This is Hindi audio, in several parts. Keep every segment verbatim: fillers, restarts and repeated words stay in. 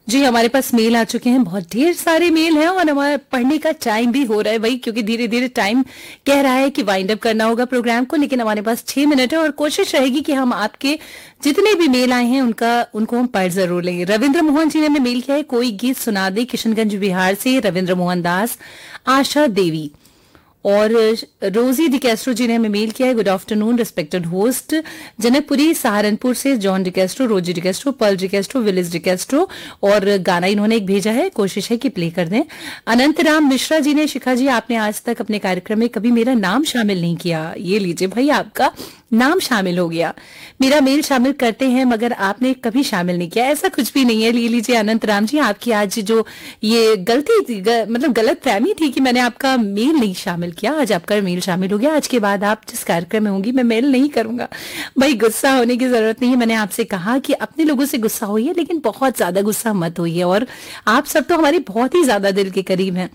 जी, हमारे पास मेल आ चुके हैं, बहुत ढेर सारे मेल हैं और हमारा पढ़ने का टाइम भी हो रहा है भाई, क्योंकि धीरे धीरे टाइम कह रहा है कि वाइंड अप करना होगा प्रोग्राम को। लेकिन हमारे पास छह मिनट है और कोशिश रहेगी कि हम आपके जितने भी मेल आए हैं उनका उनको हम पढ़ जरूर लेंगे। रविंद्र मोहन जी ने हमें मेल किया है, कोई गीत सुना दे, किशनगंज बिहार से रविंद्र मोहन दास। आशा देवी और रोजी डिकेस्ट्रो जी ने हमें मेल किया है, good afternoon respected host. Janakpuri Saharanpur से जॉन डिकेस्ट्रो, रोजी डिकेस्ट्रो, पर्ल डिकेस्ट्रो, विलिस डिकेस्ट्रो, और गाना इन्होंने एक भेजा है, कोशिश है कि प्ले कर दें। अनंत राम मिश्रा जी ने, शिखा जी आपने आज तक अपने कार्यक्रम में कभी मेरा नाम शामिल नहीं किया, ये लीजिए भाई आपका नाम शामिल हो गया। मेरा मेल शामिल करते हैं मगर आपने कभी शामिल नहीं किया, ऐसा कुछ भी नहीं है। ले लीजिए अनंत राम जी, आपकी आज जो ये गलती थी, ग, मतलब गलत फहमी थी कि मैंने आपका मेल नहीं शामिल किया, आज आपका मेल शामिल हो गया। आज के बाद आप जिस कार्यक्रम में होंगी मैं मेल नहीं करूंगा। भाई गुस्सा होने की जरूरत नहीं है, मैंने आपसे कहा कि अपने लोगों से गुस्सा होइए लेकिन बहुत ज्यादा गुस्सा मत होइए, और आप सब तो हमारे बहुत ही ज्यादा दिल के करीब हैं।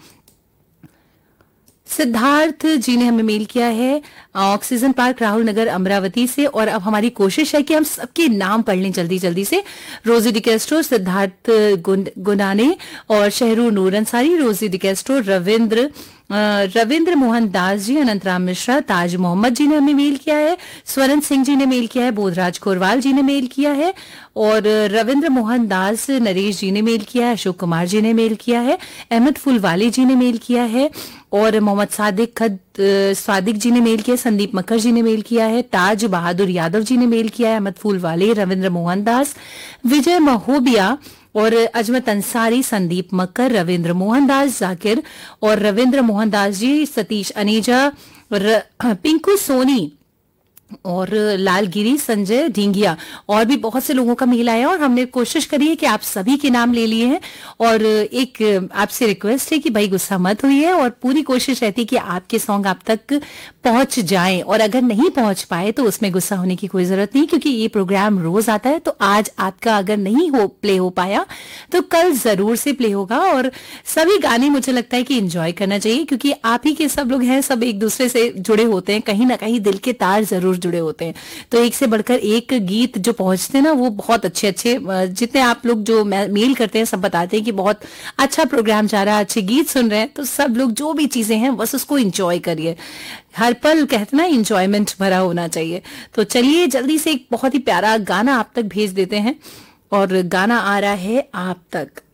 सिद्धार्थ जी ने हमें मेल किया है ऑक्सीजन पार्क राहुल नगर अमरावती से, और अब हमारी कोशिश है कि हम सबके नाम पढ़ लें जल्दी जल्दी से। रोजी डिकेस्ट्रो, सिद्धार्थ गुनाने और शहरू नूर अंसारी, रोजी डिकेस्ट्रो, रविंद्र रविंद्र मोहन दास जी, अनंत राम मिश्रा, ताज मोहम्मद जी ने हमें मेल किया है, स्वरण सिंह जी ने मेल किया है, बोधराज कोरवाल जी ने मेल किया है, और रविंद्र मोहन दास नरेश जी ने मेल किया है, अशोक कुमार जी ने मेल किया है, अहमद फुलवाली जी ने मेल किया है, और मोहम्मद सादिक खद सादिक जी ने मेल किया, संदीप मक्कर जी ने मेल किया है, ताज बहादुर यादव जी ने मेल किया है, अहमद फुलवाले, रविंद्र मोहन दास, विजय महोबिया और अजमत अंसारी, संदीप मक्कर, रविंद्र मोहन दास, जाकिर और रविंद्र मोहन दास जी, सतीश अनीजा, पिंकू सोनी और लालगिरी, संजय ढींगिया, और भी बहुत से लोगों का मेल आया और हमने कोशिश करी है कि आप सभी के नाम ले लिए हैं। और एक आपसे रिक्वेस्ट है कि भाई गुस्सा मत होइए, और पूरी कोशिश रहती है कि आपके सॉन्ग आप तक पहुंच जाएं, और अगर नहीं पहुंच पाए तो उसमें गुस्सा होने की कोई जरूरत नहीं, क्योंकि ये प्रोग्राम रोज आता है। तो आज आपका अगर नहीं हो प्ले हो पाया तो कल जरूर से प्ले होगा। और सभी गाने मुझे लगता है कि एंजॉय करना चाहिए, क्योंकि आप ही के सब लोग हैं, सब एक दूसरे से जुड़े होते हैं, कहीं ना कहीं दिल के तार जरूर जुड़े होते हैं। तो एक से बढ़कर एक गीत जो पहुंचते हैं ना, वो बहुत अच्छे अच्छे, जितने आप लोग जो मेल करते हैं सब बताते हैं कि बहुत अच्छा प्रोग्राम जा रहा है, अच्छे गीत सुन रहे हैं। तो सब लोग जो भी चीजें हैं बस उसको एंजॉय करिए, हर पल कहते ना एंजॉयमेंट भरा होना चाहिए। तो चलिए जल्दी से एक बहुत ही प्यारा गाना आप तक भेज देते हैं, और गाना आ रहा है आप तक।